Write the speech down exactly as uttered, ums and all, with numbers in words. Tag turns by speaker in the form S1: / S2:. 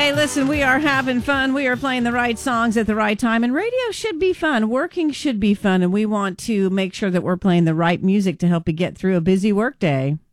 S1: Hey, listen, we are having fun. We are playing the right songs at the right time, and radio should be fun. Working should be fun, and we want to make sure that we're playing the right music to help you get through a busy workday.